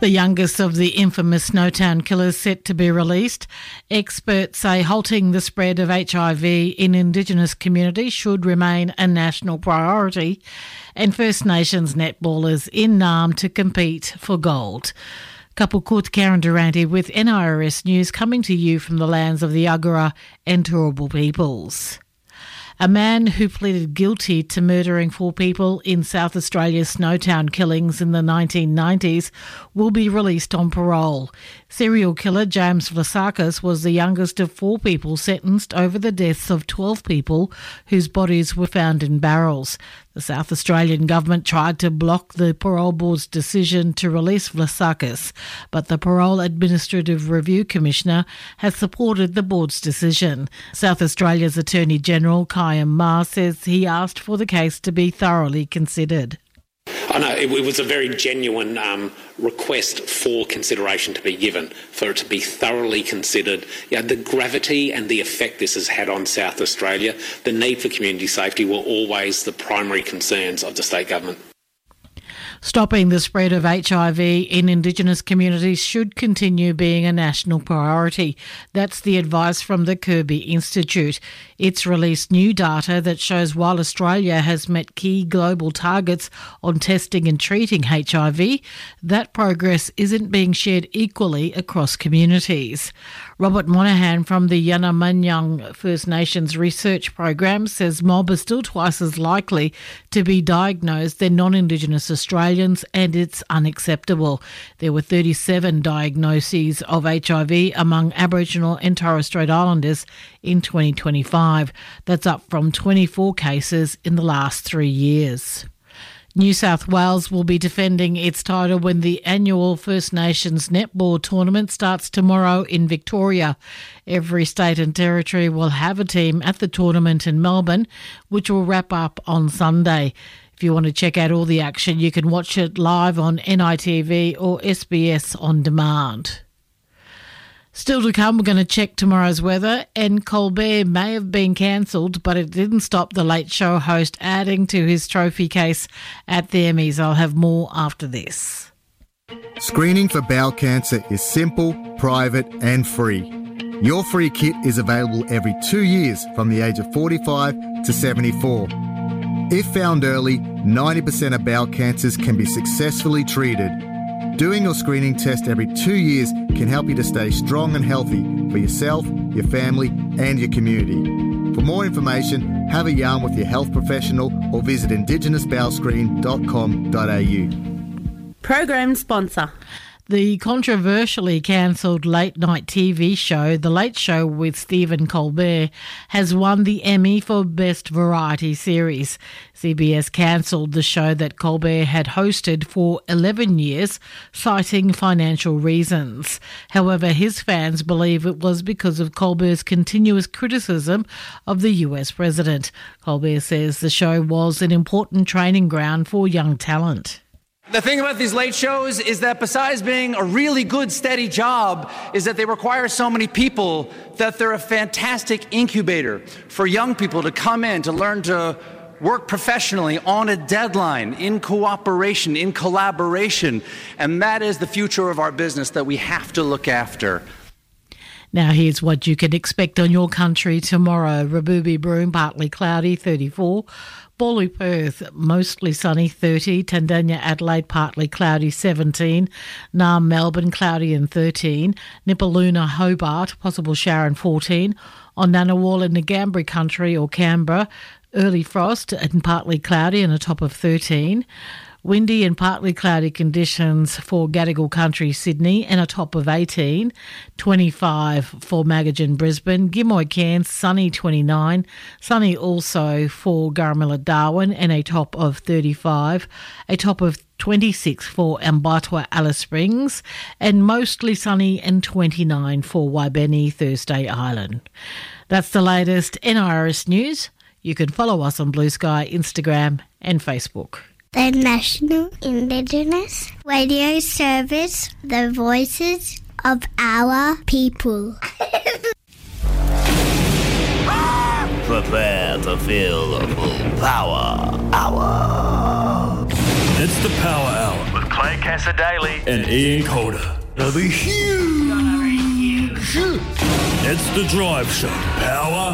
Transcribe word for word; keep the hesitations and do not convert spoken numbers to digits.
The youngest of the infamous Snowtown killers set to be released. Experts say halting the spread of H I V in Indigenous communities should remain a national priority. And First Nations netballers in Naarm to compete for gold. Couple Kurt Karen Durante with N I R S News coming to you from the lands of the Yagara and Turrbal peoples. A man who pleaded guilty to murdering four people in South Australia's Snowtown killings in the nineteen nineties will be released on parole. Serial killer James Vlasakis was the youngest of four people sentenced over the deaths of twelve people whose bodies were found in barrels. The South Australian government tried to block the parole board's decision to release Vlasakis, but the Parole Administrative Review Commissioner has supported the board's decision. South Australia's Attorney General Kayam Ma says he asked for the case to be thoroughly considered. I know it, it was a very genuine um, request for consideration to be given, for it to be thoroughly considered. You know, the gravity and the effect this has had on South Australia, the need for community safety were always the primary concerns of the state government. Stopping the spread of H I V in Indigenous communities should continue being a national priority. That's the advice from the Kirby Institute. It's released new data that shows while Australia has met key global targets on testing and treating H I V, that progress isn't being shared equally across communities. Robert Monahan from the Yanamanyang First Nations Research Program says mob are still twice as likely to be diagnosed than non-Indigenous Australians, and it's unacceptable. There were thirty-seven diagnoses of H I V among Aboriginal and Torres Strait Islanders in twenty twenty-five. That's up from twenty-four cases in the last three years. New South Wales will be defending its title when the annual First Nations netball tournament starts tomorrow in Victoria. Every state and territory will have a team at the tournament in Melbourne, which will wrap up on Sunday. If you want to check out all the action, you can watch it live on N I T V or S B S On Demand. Still to come, we're going to check tomorrow's weather, and Colbert may have been cancelled, but it didn't stop the Late Show host adding to his trophy case at the Emmys. I'll have more after this. Screening for bowel cancer is simple, private and free. Your free kit is available every two years from the age of forty-five to seventy-four. If found early, ninety percent of bowel cancers can be successfully treated. Doing your screening test every two years can help you to stay strong and healthy for yourself, your family and your community. For more information, have a yarn with your health professional or visit indigenous bowel screen dot com dot a u. Program sponsor. The controversially cancelled late-night T V show, The Late Show with Stephen Colbert, has won the Emmy for Best Variety Series. C B S cancelled the show that Colbert had hosted for eleven years, citing financial reasons. However, his fans believe it was because of Colbert's continuous criticism of the U S president. Colbert says the show was an important training ground for young talent. The thing about these late shows is that besides being a really good, steady job, is that they require so many people that they're a fantastic incubator for young people to come in, to learn to work professionally on a deadline, in cooperation, in collaboration. And that is the future of our business that we have to look after. Now here's what you can expect on your country tomorrow. Raboobie Broome, partly cloudy, thirty-four. Bawley, Perth, mostly sunny, thirty. Tandanya, Adelaide, partly cloudy, seventeen. Naarm, Melbourne, cloudy and thirteen. Nipaluna, Hobart, possible shower and fourteen. On Ngunnawal in the Ngambri country or Canberra, early frost and partly cloudy and a top of thirteen. Windy and partly cloudy conditions for Gadigal Country, Sydney, and a top of eighteen. twenty-five for Magajan, Brisbane. Gimoy, Cairns, sunny, twenty-nine. Sunny also for Garamilla, Darwin, and a top of thirty-five. A top of twenty-six for Ambatwa, Alice Springs, and mostly sunny and twenty-nine for Waibeni, Thursday Island. That's the latest N I R S News. You can follow us on Blue Sky, Instagram and Facebook. The National Indigenous Radio Service, the voices of our people. Prepare to feel the full power hour. It's the Power Hour with Clay Nate Cassaday and Ian Calder. It'll be huge. It's The Drive Show. Power